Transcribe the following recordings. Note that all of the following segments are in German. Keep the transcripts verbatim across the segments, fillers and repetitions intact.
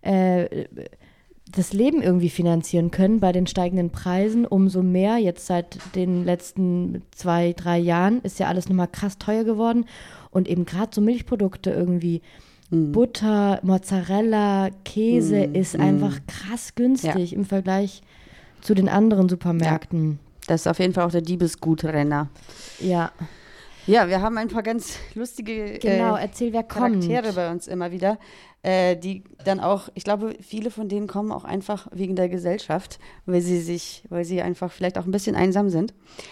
äh, das Leben irgendwie finanzieren können bei den steigenden Preisen. Umso mehr, jetzt seit den letzten zwei, drei Jahren, ist ja alles nochmal krass teuer geworden. Und eben gerade so Milchprodukte irgendwie, mm. Butter, Mozzarella, Käse mm. ist mm. einfach krass günstig ja. im Vergleich zu den anderen Supermärkten. Ja. Das ist auf jeden Fall auch der Diebesgutrenner. Ja. Ja, wir haben ein paar ganz lustige genau, äh, erzähl, wer Charaktere kommt. bei uns immer wieder, äh, die dann auch, ich glaube, viele von denen kommen auch einfach wegen der Gesellschaft, weil sie sich, weil sie einfach vielleicht auch ein bisschen einsam sind.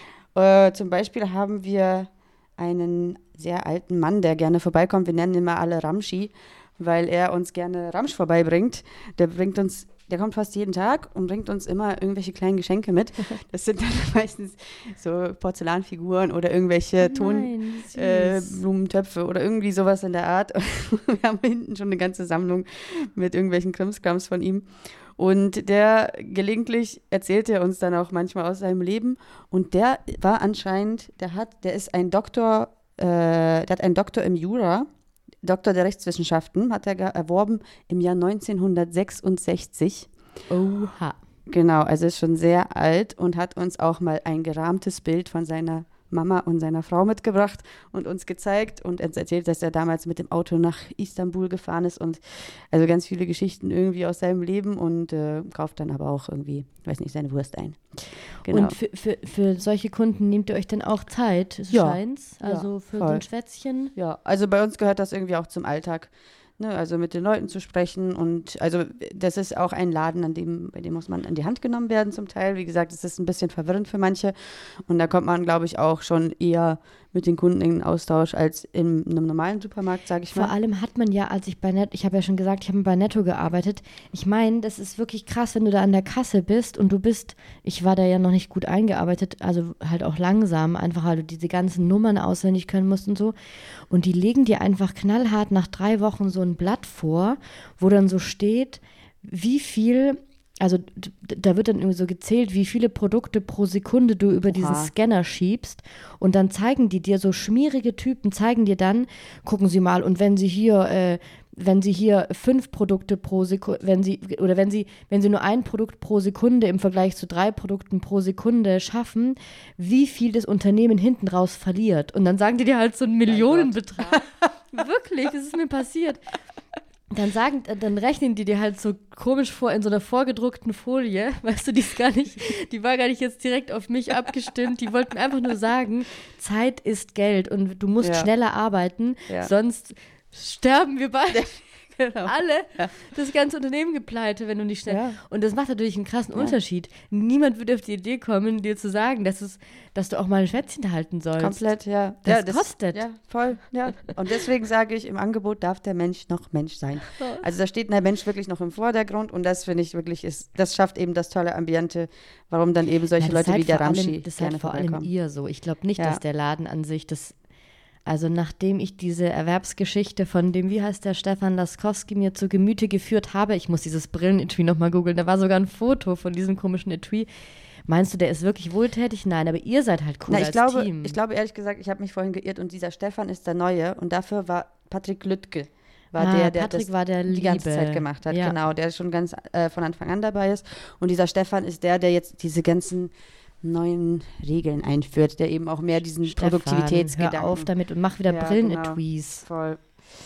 Äh, zum Beispiel haben wir einen sehr alten Mann, der gerne vorbeikommt. Wir nennen ihn immer alle Ramschi, weil er uns gerne Ramsch vorbeibringt. Der bringt uns Der kommt fast jeden Tag und bringt uns immer irgendwelche kleinen Geschenke mit. Das sind dann meistens so Porzellanfiguren oder irgendwelche Tonblumentöpfe äh, oder irgendwie sowas in der Art. Wir haben hinten schon eine ganze Sammlung mit irgendwelchen Krimskrams von ihm. Und der gelegentlich erzählt er uns dann auch manchmal aus seinem Leben. Und der war anscheinend, der hat, der ist ein Doktor, äh, der hat einen Doktor im Jura. Doktor der Rechtswissenschaften hat er erworben im Jahr neunzehnhundertsechsundsechzig. Oha. Genau, also ist schon sehr alt und hat uns auch mal ein gerahmtes Bild von seiner Mama und seiner Frau mitgebracht und uns gezeigt und erzählt, dass er damals mit dem Auto nach Istanbul gefahren ist und also ganz viele Geschichten irgendwie aus seinem Leben und äh, kauft dann aber auch irgendwie, weiß nicht, seine Wurst ein. Genau. Und für, für, für solche Kunden nehmt ihr euch dann auch Zeit, ja. scheint's? Also ja, für voll. so ein Schwätzchen? Ja, also bei uns gehört das irgendwie auch zum Alltag. Ne, also mit den Leuten zu sprechen und also das ist auch ein Laden, an dem, bei dem muss man an die Hand genommen werden zum Teil. Wie gesagt, es ist ein bisschen verwirrend für manche und da kommt man, glaube ich, auch schon eher mit den Kunden in den Austausch als in einem normalen Supermarkt, sage ich mal. Vor allem hat man ja, als ich bei Netto, ich habe ja schon gesagt, ich habe bei Netto gearbeitet. Ich meine, das ist wirklich krass, wenn du da an der Kasse bist und du bist, ich war da ja noch nicht gut eingearbeitet, also halt auch langsam, einfach weil du diese ganzen Nummern auswendig können musst und so. Und die legen dir einfach knallhart nach drei Wochen so ein Blatt vor, wo dann so steht, wie viel, also d- da wird dann irgendwie so gezählt, wie viele Produkte pro Sekunde du über Oha. diesen Scanner schiebst und dann zeigen die dir, so schmierige Typen zeigen dir dann, gucken Sie mal, und wenn Sie hier, äh, wenn Sie hier fünf Produkte pro Sekunde, wenn Sie, oder wenn Sie, wenn Sie nur ein Produkt pro Sekunde im Vergleich zu drei Produkten pro Sekunde schaffen, wie viel das Unternehmen hinten raus verliert. Und dann sagen die dir halt so einen Millionenbetrag. Wirklich, das ist mir passiert. Dann sagen, dann rechnen die dir halt so komisch vor in so einer vorgedruckten Folie, weißt du, die ist gar nicht, die war gar nicht jetzt direkt auf mich abgestimmt, die wollten einfach nur sagen, Zeit ist Geld und du musst ja. schneller arbeiten, ja. sonst sterben wir beide. Genau. Alle, ja. das ganze Unternehmen gepleite, wenn du nicht schnell. Ja. Und das macht natürlich einen krassen ja. Unterschied. Niemand würde auf die Idee kommen, dir zu sagen, dass, es, dass du auch mal ein Schwätzchen halten sollst. Komplett, ja. Das, ja, das kostet. Ja, voll, ja. Und deswegen sage ich, im Angebot darf der Mensch noch Mensch sein. Also da steht der Mensch wirklich noch im Vordergrund und das finde ich wirklich, ist, das schafft eben das tolle Ambiente, warum dann eben solche ja, Leute halt wie der allem, Ramschi das gerne halt vor vorbeikommen. allem ihr so. Ich glaube nicht, ja. dass der Laden an sich das. Also nachdem ich diese Erwerbsgeschichte von dem, wie heißt der, Stefan Laskowski mir zu Gemüte geführt habe, ich muss dieses Brillenetui nochmal googeln, da war sogar ein Foto von diesem komischen Etui. Meinst du, der ist wirklich wohltätig? Nein, aber ihr seid halt cool Na, ich als glaube, Team. Ich glaube ehrlich gesagt, ich habe mich vorhin geirrt und dieser Stefan ist der Neue und dafür war Patrick Lüttke, war ah, der, der Patrick das war der die ganze Liebe. Zeit gemacht hat. Ja. Genau, der schon ganz äh, von Anfang an dabei ist und dieser Stefan ist der, der jetzt diese ganzen neuen Regeln einführt, der eben auch mehr diesen Stefan, Produktivitätsgedanken. hör auf damit und mach wieder ja, Brillenetuis. Genau. Voll.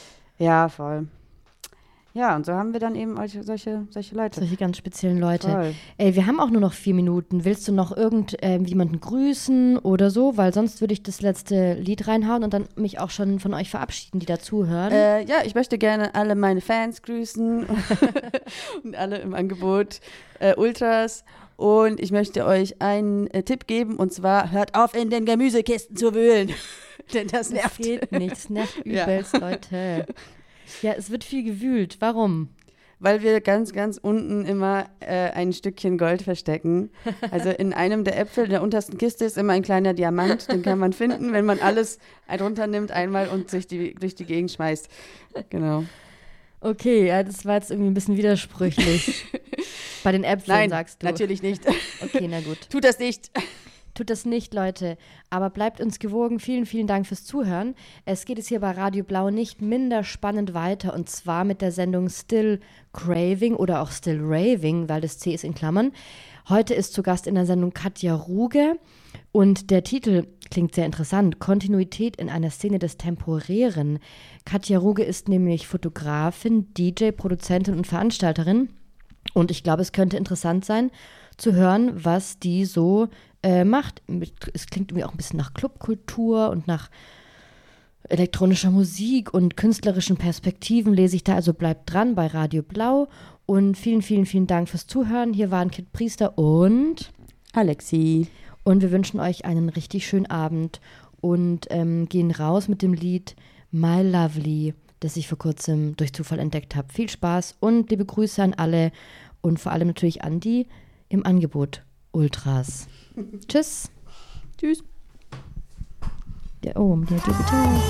Ja, voll. Ja, und so haben wir dann eben solche, solche, solche Leute. Solche ganz speziellen Leute. Voll. Ey, wir haben auch nur noch vier Minuten. Willst du noch irgendjemanden ähm, grüßen oder so? Weil sonst würde ich das letzte Lied reinhauen und dann mich auch schon von euch verabschieden, die dazuhören. Äh, ja, ich möchte gerne alle meine Fans grüßen und alle im Angebot äh, Ultras. Und ich möchte euch einen äh, Tipp geben, und zwar hört auf, in den Gemüsekisten zu wühlen. Denn das nervt. Das geht nicht, das nervt übelst, ja. Leute. Ja, es wird viel gewühlt. Warum? Weil wir ganz, ganz unten immer äh, ein Stückchen Gold verstecken. Also in einem der Äpfel in der untersten Kiste ist immer ein kleiner Diamant. Den kann man finden, wenn man alles runternimmt einmal und sich die, durch die Gegend schmeißt. Genau. Okay, ja, das war jetzt irgendwie ein bisschen widersprüchlich. Bei den Äpfeln Nein, sagst du. natürlich nicht. Okay, na gut. Tut das nicht. tut das nicht, Leute. Aber bleibt uns gewogen. Vielen, vielen Dank fürs Zuhören. Es geht jetzt hier bei Radio Blau nicht minder spannend weiter und zwar mit der Sendung Still Craving oder auch Still Raving, weil das C ist in Klammern. Heute ist zu Gast in der Sendung Katja Ruge und der Titel klingt sehr interessant. Kontinuität in einer Szene des Temporären. Katja Ruge ist nämlich Fotografin, D J, Produzentin und Veranstalterin. Und ich glaube, es könnte interessant sein, zu hören, was die so äh, macht. Es klingt irgendwie auch ein bisschen nach Clubkultur und nach elektronischer Musik und künstlerischen Perspektiven lese ich da. Also bleibt dran bei Radio Blau. Und vielen, vielen, vielen Dank fürs Zuhören. Hier waren Kit Priester und Alexi. Und wir wünschen euch einen richtig schönen Abend und ähm, gehen raus mit dem Lied My Lovely, das ich vor kurzem durch Zufall entdeckt habe. Viel Spaß und liebe Grüße an alle und vor allem natürlich an die im Angebot Ultras. Tschüss. Tschüss. Der Ohm, der Jupiter.